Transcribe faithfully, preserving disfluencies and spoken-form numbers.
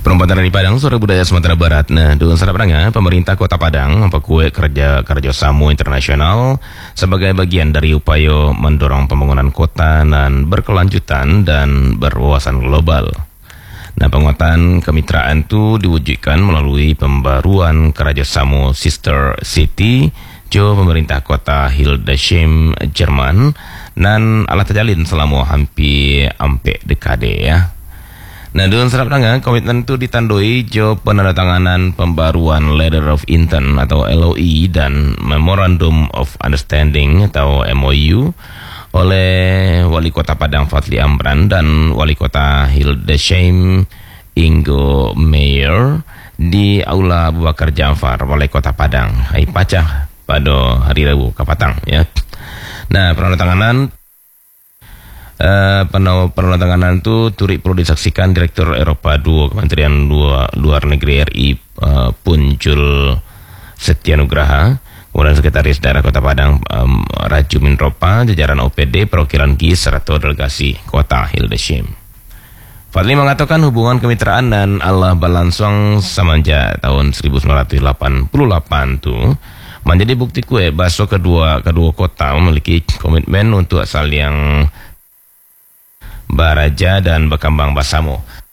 Perempatan dari Padang, Suara Budaya Sumatera Barat. Nah, dengan sarap rangga, pemerintah Kota Padang memperkuat kerja kerjasama internasional sebagai bagian dari upaya mendorong pembangunan kota dan berkelanjutan dan berwawasan global. Nah, penguatan kemitraan itu diwujudkan melalui pembaruan kerjasama Sister City jo pemerintah kota Hildesheim, Jerman, dan alat terjalin selama hampir hampir dekade ya. Nah, dengan serap rangga, komitmen itu ditandai jo penandatanganan pembaruan Letter of Intent atau L O I dan Memorandum of Understanding atau M O U oleh Wali Kota Padang Fadli Amran dan Wali Kota Hildesheim Ingo Meyer di Aula Abu Bakar Jafar, Wali Kota Padang, Hai Pacah pada hari Rabu Kapatang ya. Nah, penandatanganan Uh, penandatanganan itu turut perlu disaksikan Direktur Eropa dua Kementerian Luar, Luar Negeri R I uh, Punjul Setyanugraha, kemudian Sekretaris Daerah Kota Padang um, Raju Minropa, jajaran O P D perwakilan G I S serta delegasi Kota Hildesheim. Fadli mengatakan hubungan kemitraan dan Allah berlangsung semenjak tahun seribu sembilan ratus delapan puluh delapan itu menjadi bukti kue bahwa kedua kedua kota memiliki komitmen untuk saling baraja dan berkembang bersama.